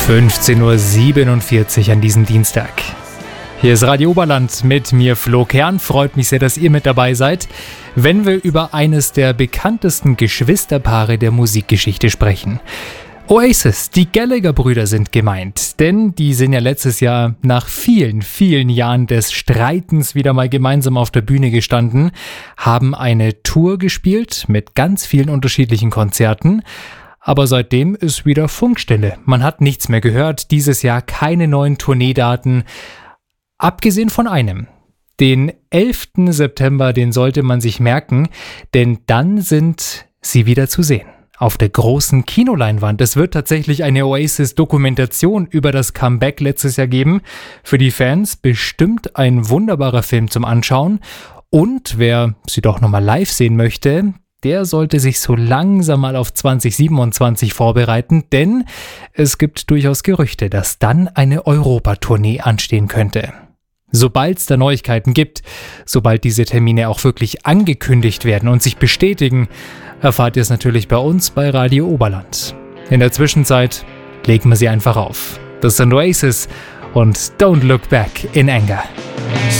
15.47 Uhr an diesem Dienstag. Hier ist Radio Oberland mit mir, Flo Kern. Freut mich sehr, dass ihr mit dabei seid, wenn wir über eines der bekanntesten Geschwisterpaare der Musikgeschichte sprechen. Oasis, die Gallagher-Brüder sind gemeint, denn die sind ja letztes Jahr nach vielen, vielen Jahren des Streitens wieder mal gemeinsam auf der Bühne gestanden, haben eine Tour gespielt mit ganz vielen unterschiedlichen Konzerten. Aber seitdem ist wieder Funkstille. Man hat nichts mehr gehört. Dieses Jahr keine neuen Tourneedaten. Abgesehen von einem. Den 11. September, den sollte man sich merken, denn dann sind sie wieder zu sehen. Auf der großen Kinoleinwand. Es wird tatsächlich eine Oasis-Dokumentation über das Comeback letztes Jahr geben. Für die Fans bestimmt ein wunderbarer Film zum Anschauen. Und wer sie doch nochmal live sehen möchte, der sollte sich so langsam mal auf 2027 vorbereiten, denn es gibt durchaus Gerüchte, dass dann eine Europatournee anstehen könnte. Sobald es da Neuigkeiten gibt, sobald diese Termine auch wirklich angekündigt werden und sich bestätigen, erfahrt ihr es natürlich bei uns bei Radio Oberland. In der Zwischenzeit legen wir sie einfach auf. Das sind Oasis und Don't Look Back in Anger.